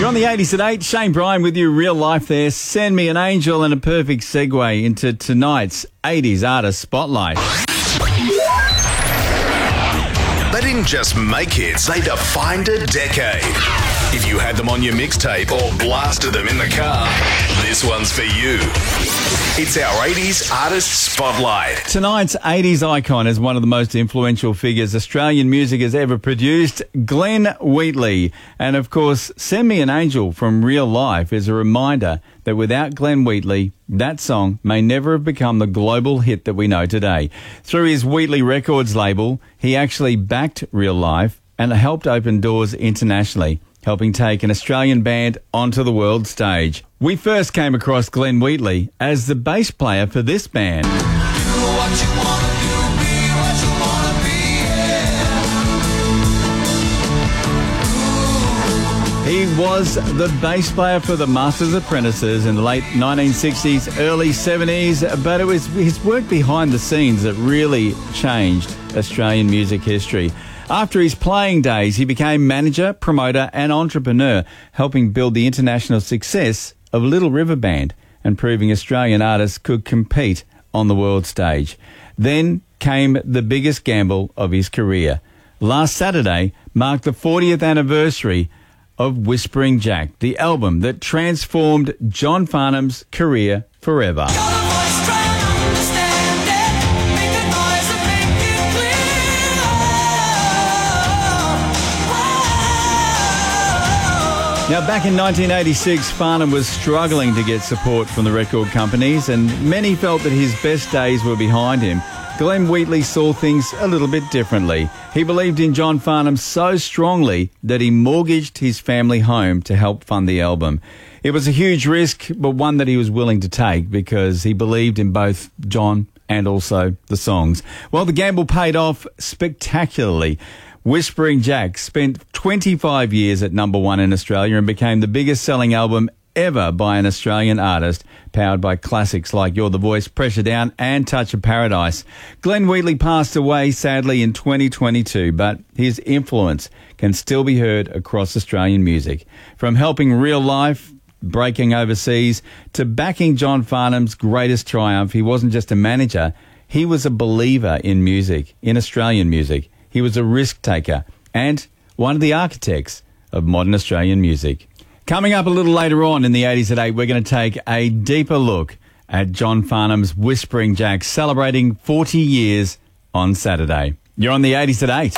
You're on the 80s at 8. Shane Bryan with you, real life there. Send Me an Angel, and a perfect segue into tonight's 80s Artist Spotlight. They didn't just make hits, they defined a decade. If you had them on your mixtape or blasted them in the car, this one's for you. It's our 80s Artist Spotlight. Tonight's 80s icon is one of the most influential figures Australian music has ever produced, Glenn Wheatley. And of course, Send Me an Angel from Real Life is a reminder that without Glenn Wheatley, that song may never have become the global hit that we know today. Through his Wheatley Records label, he actually backed Real Life and helped open doors internationally, helping take an Australian band onto the world stage. We first came across Glenn Wheatley as the bass player for this band. He was the bass player for the Masters Apprentices in the late 1960s, early 70s, but it was his work behind the scenes that really changed Australian music history. After his playing days, he became manager, promoter and entrepreneur, helping build the international success of Little River Band and proving Australian artists could compete on the world stage. Then came the biggest gamble of his career. Last Saturday marked the 40th anniversary of Whispering Jack, the album that transformed John Farnham's career forever. Now, back in 1986, Farnham was struggling to get support from the record companies, and many felt that his best days were behind him. Glenn Wheatley saw things a little bit differently. He believed in John Farnham so strongly that he mortgaged his family home to help fund the album. It was a huge risk, but one that he was willing to take because he believed in both John and also the songs. Well, the gamble paid off spectacularly. Whispering Jack spent 25 years at number one in Australia and became the biggest selling album ever by an Australian artist, powered by classics like You're the Voice, Pressure Down and Touch of Paradise. Glenn Wheatley passed away sadly in 2022, but his influence can still be heard across Australian music. From helping Real Life, breaking overseas, to backing John Farnham's greatest triumph, he wasn't just a manager, he was a believer in music, in Australian music. He was a risk taker and one of the architects of modern Australian music. Coming up a little later on in the 80s at 8, we're going to take a deeper look at John Farnham's Whispering Jack, celebrating 40 years on Saturday. You're on the 80s at 8.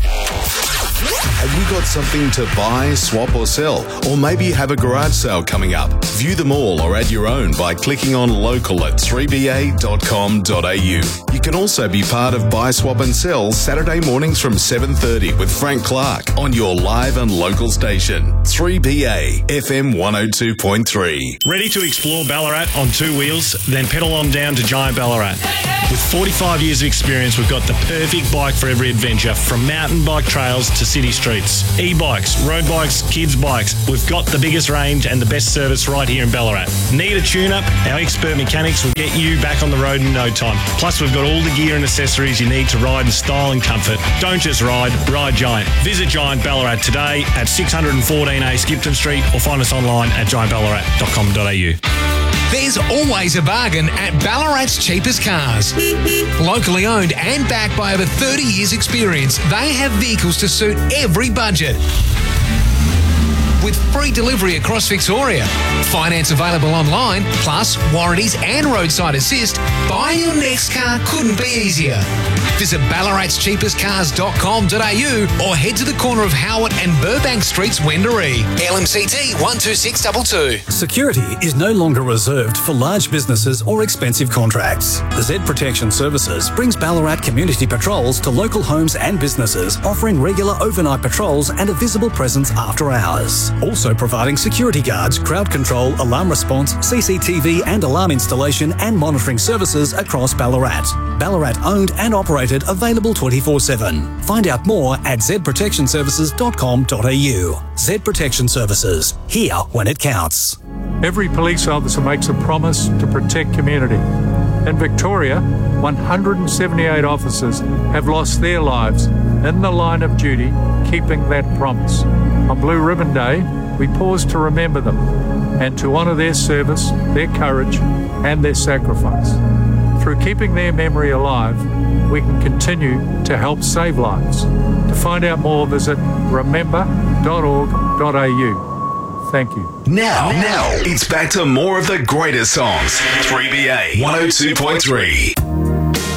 Have you got something to buy, swap or sell? Or maybe you have a garage sale coming up. View them all or add your own by clicking on local at 3ba.com.au. You can also be part of Buy, Swap and Sell Saturday mornings from 7:30 with Frank Clark on your live and local station. 3BA FM 102.3. Ready to explore Ballarat on two wheels? Then pedal on down to Giant Ballarat. With 45 years of experience, we've got the perfect bike for every adventure, from mountain bike trails to city streets. E-bikes, road bikes, kids bikes. We've got the biggest range and the best service right here in Ballarat. Need a tune-up? Our expert mechanics will get you back on the road in no time. Plus, we've got all the gear and accessories you need to ride in style and comfort. Don't just ride Giant. Visit Giant Ballarat today at 614A Skipton Street or find us online at giantballarat.com.au. There's always a bargain at Ballarat's Cheapest Cars. Locally owned and backed by over 30 years' experience, they have vehicles to suit every budget. With free delivery across Victoria. Finance available online, plus warranties and roadside assist. Buying your next car couldn't be easier. Visit ballaratscheapestcars.com.au or head to the corner of Howard and Burbank Streets, Wendouree. LMCT 12622. Security is no longer reserved for large businesses or expensive contracts. Z Protection Services brings Ballarat community patrols to local homes and businesses, offering regular overnight patrols and a visible presence after hours. Also providing security guards, crowd control, alarm response, CCTV and alarm installation and monitoring services across Ballarat. Ballarat owned and operated, available 24/7. Find out more at zprotectionservices.com.au. Z Protection Services, here when it counts. Every police officer makes a promise to protect community. In Victoria, 178 officers have lost their lives in the line of duty, keeping that promise. On Blue Ribbon Day, we pause to remember them and to honour their service, their courage and their sacrifice. Through keeping their memory alive, we can continue to help save lives. To find out more, visit remember.org.au. Thank you. Now, it's back to more of the greatest songs. 3BA 102.3.